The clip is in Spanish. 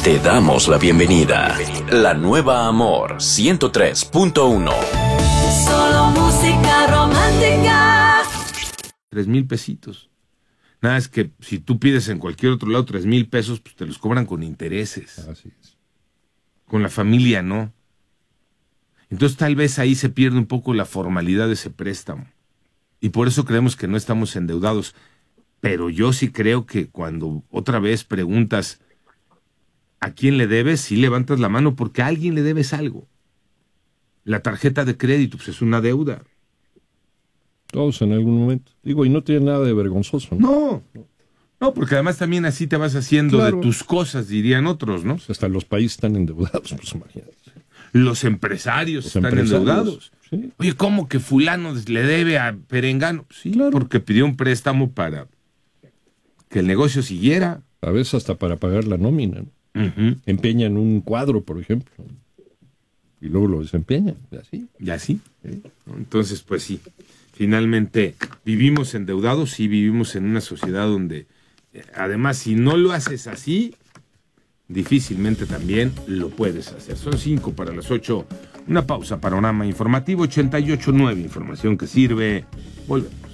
Te damos la bienvenida. La nueva Amor 103.1. Solo música romántica. 3,000 pesitos. Nada, es que si tú pides en cualquier otro lado 3,000 pesos, pues te los cobran con intereses. Así es. Con la familia no. Entonces tal vez ahí se pierde un poco la formalidad de ese préstamo. Y por eso creemos que no estamos endeudados. Pero yo sí creo que cuando otra vez preguntas a quién le debes, sí levantas la mano porque a alguien le debes algo. La tarjeta de crédito, pues es una deuda. Todos en algún momento. Digo, y no tiene nada de vergonzoso, ¿no? No, porque además también así te vas haciendo Claro. de tus cosas, dirían otros, ¿no? Pues hasta los países están endeudados, pues imagínate. Los empresarios Los están empresarios, endeudados. sí. Oye, ¿cómo que fulano le debe a Perengano? Sí, Claro. porque pidió un préstamo para que el negocio siguiera. A veces hasta para pagar la nómina, ¿no? Uh-huh. Empeñan un cuadro, por ejemplo, y luego lo desempeñan, y así. Y así. ¿No? Entonces, pues sí, finalmente vivimos endeudados, sí vivimos en una sociedad donde, además, si no lo haces así, difícilmente también lo puedes hacer. Son 5 para las 8. Una pausa, panorama informativo 88.9, información que sirve. Volvemos.